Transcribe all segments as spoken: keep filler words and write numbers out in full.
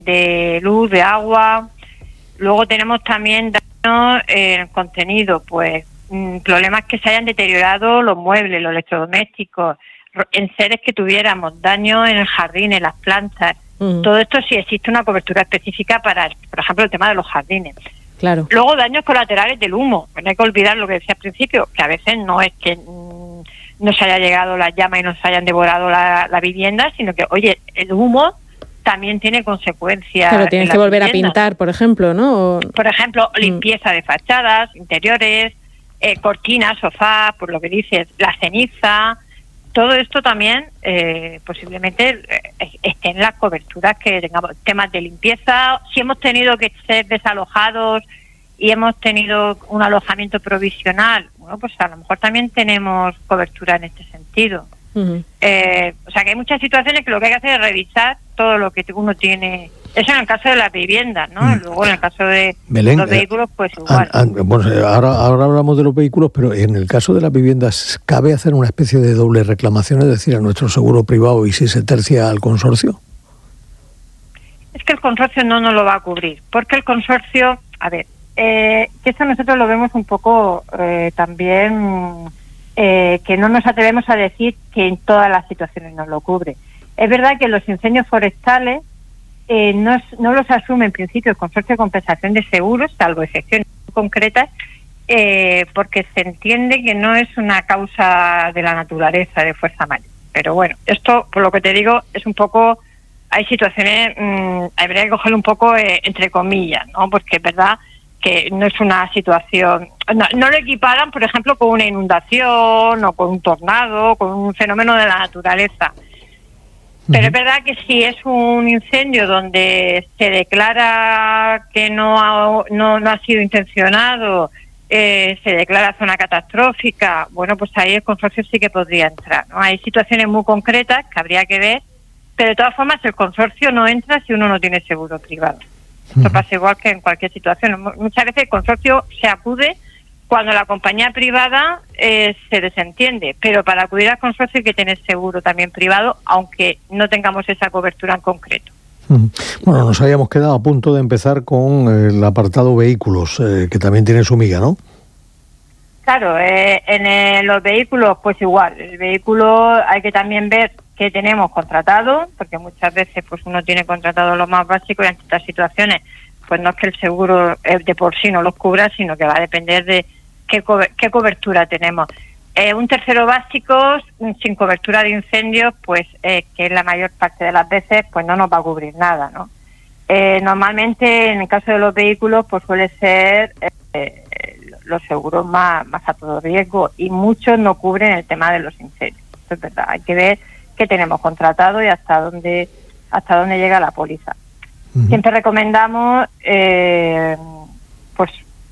de luz, de agua. Luego tenemos también daños en el contenido, pues mmm, problemas que se hayan deteriorado los muebles, los electrodomésticos, en seres que tuviéramos daño en el jardín, en las plantas. Uh-huh. Todo esto sí existe una cobertura específica para, por ejemplo, el tema de los jardines. Claro. Luego, daños colaterales del humo. No hay que olvidar lo que decía al principio, que a veces no es que mmm, no se haya llegado las llamas y no se hayan devorado la, la vivienda, sino que, oye, el humo también tiene consecuencias. Claro, tienes que volver viviendas. a pintar, por ejemplo, ¿no? O... Por ejemplo, limpieza mm. de fachadas, interiores, eh, cortinas, sofás, por lo que dices, la ceniza. Todo esto también eh, posiblemente eh, esté en las coberturas que tengamos. Temas de limpieza, si hemos tenido que ser desalojados y hemos tenido un alojamiento provisional, bueno, pues a lo mejor también tenemos cobertura en este sentido. Uh-huh. Eh, o sea que hay muchas situaciones que lo que hay que hacer es revisar todo lo que uno tiene. Eso en el caso de las viviendas, ¿no? Mm. Luego en el caso de Belén, los vehículos, pues igual. An, an, bueno, ahora, ahora hablamos de los vehículos, pero en el caso de las viviendas, ¿cabe hacer una especie de doble reclamación, es decir, a nuestro seguro privado y si se tercia al consorcio? Es que el consorcio no nos lo va a cubrir, porque el consorcio, a ver, eh, que eso nosotros lo vemos un poco eh, también, eh, que no nos atrevemos a decir que en todas las situaciones nos lo cubre. Es verdad que los incendios forestales eh, no, no los asume en principio el Consorcio de Compensación de Seguros, salvo excepciones concretas, eh, porque se entiende que no es una causa de la naturaleza, de fuerza mayor. Pero bueno, esto, por lo que te digo, es un poco... Hay situaciones, mmm, habría que cogerlo un poco eh, entre comillas, ¿no? Porque es verdad que no es una situación... No, no lo equiparan, por ejemplo, con una inundación o con un tornado, con un fenómeno de la naturaleza. Pero es verdad que si es un incendio donde se declara que no ha, no, no ha sido intencionado, eh, se declara zona catastrófica, bueno, pues ahí el consorcio sí que podría entrar, ¿no? Hay situaciones muy concretas que habría que ver, pero de todas formas el consorcio no entra si uno no tiene seguro privado. Esto uh-huh. pasa igual que en cualquier situación. Muchas veces el consorcio se acude cuando la compañía privada eh, se desentiende, pero para acudir al consorcio hay que tener seguro también privado, aunque no tengamos esa cobertura en concreto. Bueno, nos habíamos quedado a punto de empezar con el apartado vehículos, eh, que también tiene su miga, ¿no? Claro, eh, en eh, los vehículos, pues igual, el vehículo hay que también ver qué tenemos contratado, porque muchas veces pues uno tiene contratado lo más básico y en estas situaciones, pues no es que el seguro eh, de por sí no los cubra, sino que va a depender de qué, co- qué cobertura tenemos. Eh, un tercero básico sin cobertura de incendios, pues eh, que es la mayor parte de las veces, pues no nos va a cubrir nada, ¿no? Eh, normalmente, en el caso de los vehículos, pues suele ser eh, los seguros más, más a todo riesgo y muchos no cubren el tema de los incendios. Eso es verdad, hay que ver qué tenemos contratado y hasta dónde, hasta dónde llega la póliza. Uh-huh. Siempre recomendamos, eh, pues,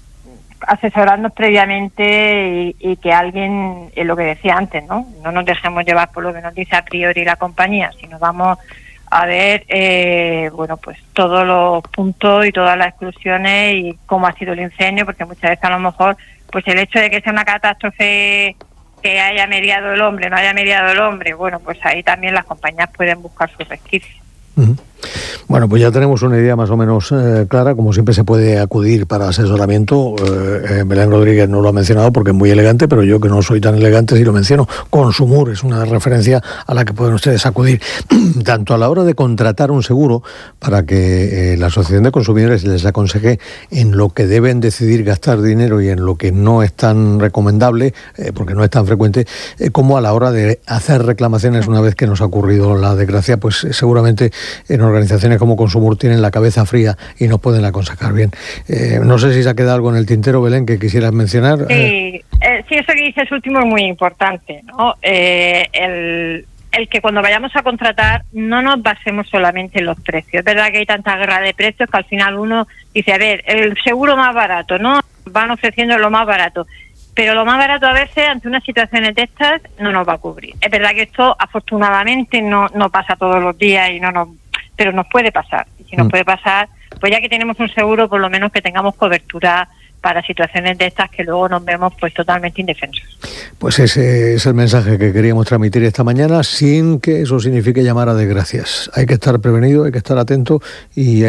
asesorarnos previamente y, y que alguien, es lo que decía antes, ¿no? No nos dejemos llevar por lo que nos dice a priori la compañía, sino vamos a ver, eh, bueno, pues todos los puntos y todas las exclusiones y cómo ha sido el incendio, porque muchas veces a lo mejor, pues el hecho de que sea una catástrofe que haya mediado el hombre, no haya mediado el hombre, bueno, pues ahí también las compañías pueden buscar sus resquicios. Uh-huh. Bueno, pues ya tenemos una idea más o menos eh, clara, como siempre se puede acudir para asesoramiento. Eh, eh, Belén Rodríguez no lo ha mencionado porque es muy elegante, pero yo que no soy tan elegante sí lo menciono. Consumur es una referencia a la que pueden ustedes acudir, tanto a la hora de contratar un seguro, para que eh, la Asociación de Consumidores les aconseje en lo que deben decidir gastar dinero y en lo que no es tan recomendable, eh, porque no es tan frecuente, eh, como a la hora de hacer reclamaciones una vez que nos ha ocurrido la desgracia, pues eh, seguramente en organizaciones como Consumur tienen la cabeza fría y nos pueden aconsejar bien. Eh, no sé si se ha quedado algo en el tintero, Belén, que quisieras mencionar. Sí, eh, sí, eso que dices último es muy importante, ¿no? Eh, el, el que cuando vayamos a contratar no nos basemos solamente en los precios. Es verdad que hay tanta guerra de precios que al final uno dice, a ver, el seguro más barato, ¿no? Van ofreciendo lo más barato. Pero lo más barato a veces, ante unas situaciones de estas, no nos va a cubrir. Es verdad que esto, afortunadamente, no, no pasa todos los días y no nos... pero nos puede pasar. Y si nos mm. puede pasar, pues ya que tenemos un seguro, por lo menos que tengamos cobertura para situaciones de estas que luego nos vemos pues totalmente indefensos. Pues ese es el mensaje que queríamos transmitir esta mañana, sin que eso signifique llamar a desgracias. Hay que estar prevenido, hay que estar atento y